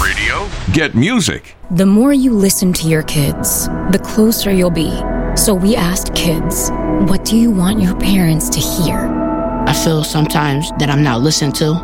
radio? Get music. The more you listen to your kids, the closer you'll be. So we asked kids, what do you want your parents to hear? I feel sometimes that I'm not listened to.